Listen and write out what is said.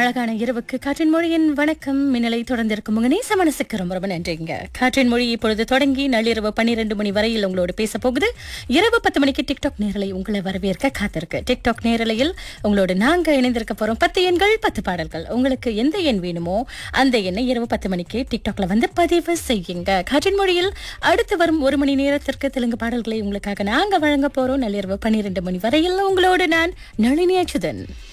அழகான இரவுக்கு காற்றின் மொழியின் வணக்கம் மின்னலை தொடர்ந்திருக்கும் உங்க நேச மனசுக்கு ரொம்ப ரொம்ப நன்றிங்க. காற்றின் மொழி இப்பொழுது தொடங்கி நள்ளிரவு 12 மணி வரையில் உங்களோட பேச போகுது. இரவு 10 மணிக்கு டிக்டாக் நேரலை உங்களை வரவேற்க காத்திருக்கு. டிக்டாக் நேரலையில் உங்களோட நாங்க இணைந்திருக்க போறோம். 10 எண்கள் 10 பாடல்கள். உங்களுக்கு எந்த எண் வேணுமோ அந்த எண்ணை இரவு 10 மணிக்கு டிக்டாக்ல வந்து பதிவு செய்யுங்க. காற்றின் மொழியில் அடுத்து வரும் 1 மணி நேரத்திற்கு தெலுங்கு பாடல்களை உங்களுக்காக நாங்க வழங்க போறோம். நள்ளிரவு 12 மணி வரையில் உங்களோடு நான் நளினி அச்சுதன்.